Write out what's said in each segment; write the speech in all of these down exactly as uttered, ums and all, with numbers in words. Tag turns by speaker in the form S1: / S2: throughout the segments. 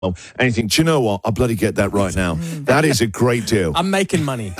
S1: And you think, do you know what? I'll bloody get that right now. That is a great deal.
S2: I'm making money.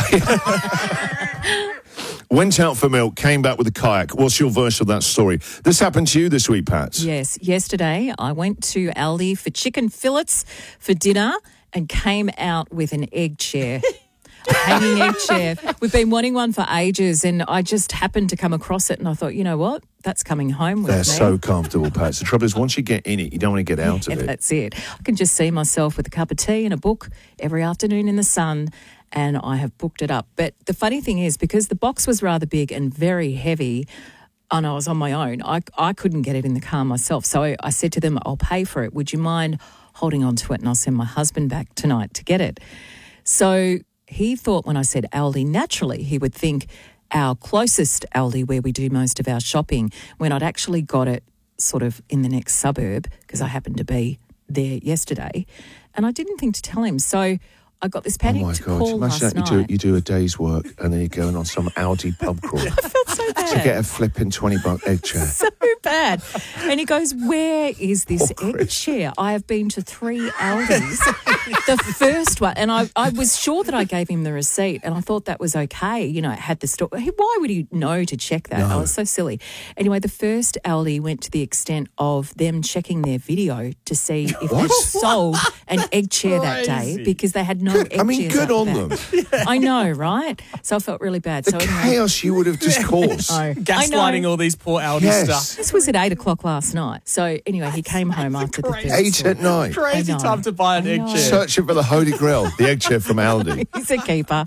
S1: Went out for milk, came back with a kayak. What's your version of that story? This happened to you this week, Pat?
S3: Yes. Yesterday, I went to Aldi for chicken fillets for dinner and came out with an egg chair. A hanging egg chair. We've been wanting one for ages, and I just happened to come across it, and I thought, you know what? That's coming home with
S1: They're
S3: me.
S1: so comfortable, Pat. The trouble is, once you get in it, you don't want to get out
S3: Yeah,
S1: of it.
S3: That's it. I can just see myself with a cup of tea and a book every afternoon in the sun, and I have booked it up. But the funny thing is, because the box was rather big and very heavy, and I was on my own, I, I couldn't get it in the car myself. So I, I said to them, I'll pay for it. Would you mind holding on to it, and I'll send my husband back tonight to get it? So he thought when I said Aldi, naturally he would think our closest Aldi where we do most of our shopping, when I'd actually got it sort of in the next suburb, because I happened to be there yesterday, and I didn't think to tell him. So I got this panic
S1: Oh my
S3: to
S1: God!
S3: call
S1: Imagine
S3: last
S1: that you
S3: night.
S1: do you do a day's work and then you're going on some Aldi pub crawl
S3: I felt so bad.
S1: to get a flipping twenty buck egg chair.
S3: So bad. And he goes, where is this
S1: Oh,
S3: egg
S1: Chris.
S3: chair? I have been to three Aldis. The first one, and I, I was sure that I gave him the receipt, and I thought that was okay. You know, it had the store. Why would he know to check that?
S1: No.
S3: I was so silly. Anyway, the first Aldi went to the extent of them checking their video to see if
S1: What?
S3: they sold an egg chair that day,
S2: Crazy.
S3: because they had no egg
S1: I mean,
S3: chairs
S1: good
S3: up
S1: on
S3: the
S1: them.
S3: back. I know, right? So I felt really bad.
S1: The
S3: so anyway,
S1: chaos you would have just caused.
S3: I know.
S2: Gaslighting all these poor Aldi
S1: Yes.
S2: stuff.
S3: This was at eight o'clock last night. So anyway, he came home after the
S2: crazy.
S3: first
S1: Eight at night.
S2: Crazy
S3: I know.
S2: time to buy an
S3: I
S2: egg
S3: know.
S2: chair.
S1: Searching for the Holy Grail, the egg chair from Aldi.
S3: He's a keeper.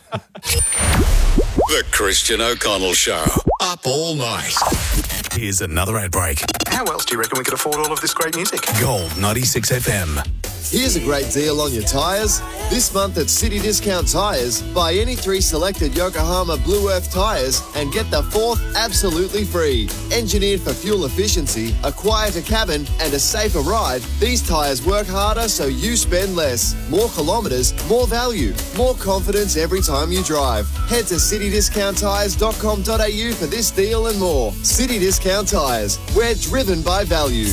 S4: The Christian O'Connell Show. Up all night. Here's another ad break.
S5: How else do you reckon we could afford all of this great music?
S4: Gold ninety-six F M.
S6: Here's a great deal on your tyres. This month at City Discount Tyres, buy any three selected Yokohama Blue Earth tyres and get the fourth absolutely free. Engineered for fuel efficiency, a quieter cabin and a safer ride, these tyres work harder so you spend less. More kilometres, more value, more confidence every time you drive. Head to city discount tyres dot com dot a u for this deal and more. City Discount Tyres, we're driven by value.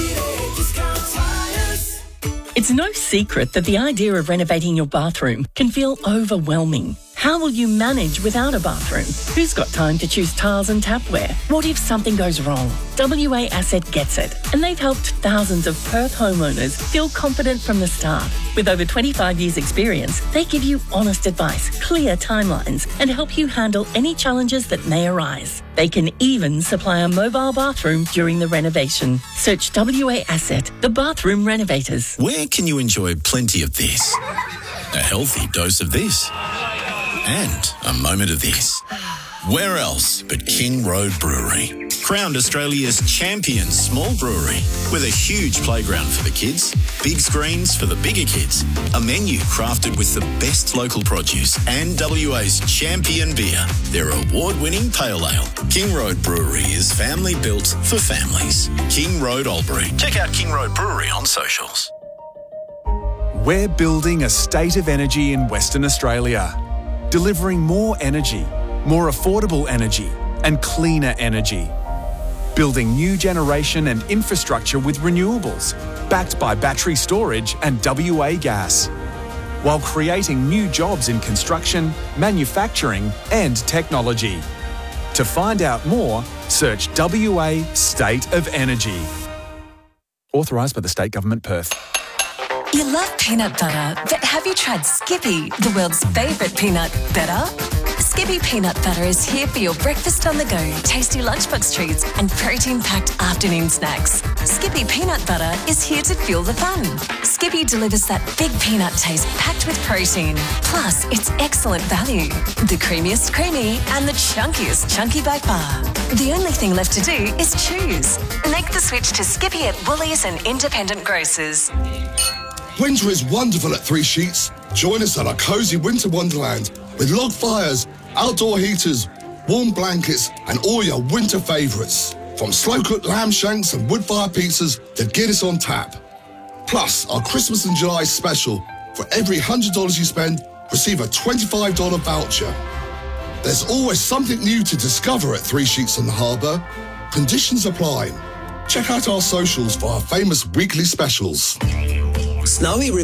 S7: It's no secret that the idea of renovating your bathroom can feel overwhelming. How will you manage without a bathroom? Who's got time to choose tiles and tapware? What if something goes wrong? W A Asset gets it, and they've helped thousands of Perth homeowners feel confident from the start. With over twenty-five years experience, they give you honest advice, clear timelines, and help you handle any challenges that may arise. They can even supply a mobile bathroom during the renovation. Search W A Asset, the bathroom renovators.
S4: Where can you enjoy plenty of this? A healthy dose of this. And a moment of this. Where else but King Road Brewery? Crowned Australia's champion small brewery with a huge playground for the kids, big screens for the bigger kids, a menu crafted with the best local produce and W A's champion beer, their award-winning pale ale. King Road Brewery is family built for families. King Road Albury. Check out King Road Brewery on socials.
S8: We're building a state of energy in Western Australia, delivering more energy, more affordable energy, and cleaner energy. Building new generation and infrastructure with renewables, backed by battery storage and W A Gas, while creating new jobs in construction, manufacturing, and technology. To find out more, search W A State of Energy. Authorised by the State Government, Perth.
S9: You love peanut butter, but have you tried Skippy, the world's favourite peanut butter? Skippy peanut butter is here for your breakfast on the go, tasty lunchbox treats and protein-packed afternoon snacks. Skippy peanut butter is here to fuel the fun. Skippy delivers that big peanut taste packed with protein. Plus, it's excellent value. The creamiest creamy and the chunkiest chunky by far. The only thing left to do is choose. Make the switch to Skippy at Woolies and independent grocers.
S10: Winter is wonderful at Three Sheets. Join us at our cosy winter wonderland with log fires, outdoor heaters, warm blankets and all your winter favourites. From slow-cooked lamb shanks and wood-fire pizzas to Guinness on tap. Plus, our Christmas and July special. For every one hundred dollars you spend, receive a twenty-five dollars voucher. There's always something new to discover at Three Sheets on the Harbour. Conditions apply. Check out our socials for our famous weekly specials.
S11: Snowy